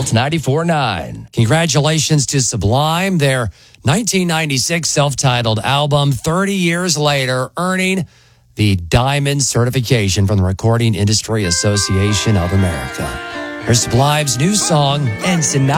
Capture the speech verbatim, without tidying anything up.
Alt ninety-four point nine. Congratulations to Sublime, their nineteen ninety-six self-titled album, thirty years later, earning the Diamond certification from the Recording Industry Association of America. Here's Sublime's new song, Ensenada.